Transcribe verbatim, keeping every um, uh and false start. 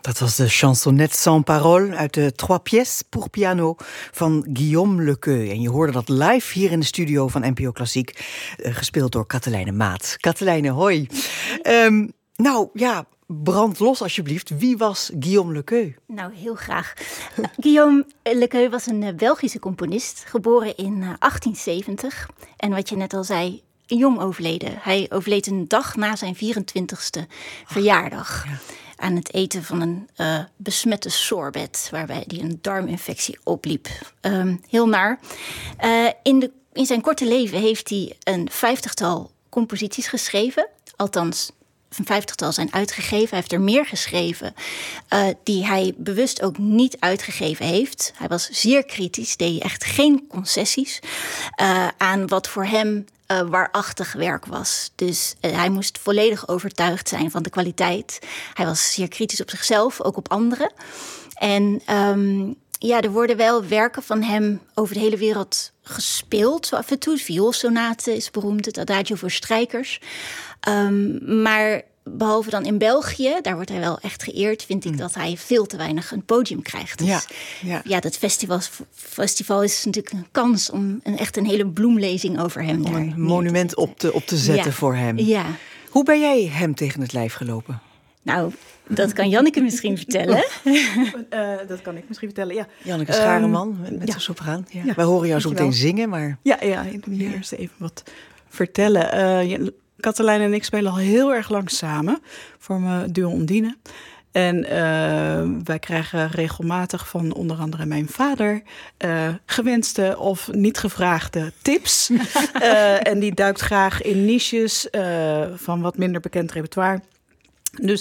Dat was de chansonnette sans parole uit de Trois pièces pour piano van Guillaume Lequeux. En je hoorde dat live hier in de studio van N P O Klassiek, uh, gespeeld door Katelijne Maat. Katelijne, hoi. Um, nou ja, brand los alsjeblieft. Wie was Guillaume Lequeux? Nou, heel graag. Guillaume Lequeux was een uh, Belgische componist, geboren in uh, achttien zeventig. En wat je net al zei, jong overleden. Hij overleed een dag na zijn vierentwintigste verjaardag. Ja. Aan het eten van een uh, besmette sorbet, waarbij hij een darminfectie opliep. Um, heel naar. Uh, in, de, in zijn korte leven heeft hij een vijftigtal composities geschreven. Althans, een vijftigtal zijn uitgegeven. Hij heeft er meer geschreven uh, die hij bewust ook niet uitgegeven heeft. Hij was zeer kritisch, deed echt geen concessies uh, aan wat voor hem Uh, waarachtig werk was. Dus uh, hij moest volledig overtuigd zijn van de kwaliteit. Hij was zeer kritisch op zichzelf, ook op anderen. En um, ja, er worden wel werken van hem over de hele wereld gespeeld. Zo af en toe. De vioolsonate is beroemd, het adagio voor strijkers. Um, maar behalve dan in België, daar wordt hij wel echt geëerd, vind ik mm. dat hij veel te weinig een podium krijgt. Dus ja, ja. ja, dat festival, festival is natuurlijk een kans om een, echt een hele bloemlezing over hem om daar een monument op te, op te zetten ja. voor hem. Ja. Hoe ben jij hem tegen het lijf gelopen? Nou, dat kan Janneke misschien vertellen. Uh, dat kan ik misschien vertellen, ja. Janneke Schareman, um, met, met ja. de sopraan. Ja. Ja. Wij horen jou zo meteen zingen, maar... Ja, ja, ik moet je eerst even wat vertellen. Uh, Katelijne en ik spelen al heel erg lang samen. Vormen Duo Ondine. En uh, wij krijgen regelmatig van onder andere mijn vader uh, gewenste of niet gevraagde tips. uh, en die duikt graag in niches uh, van wat minder bekend repertoire. Dus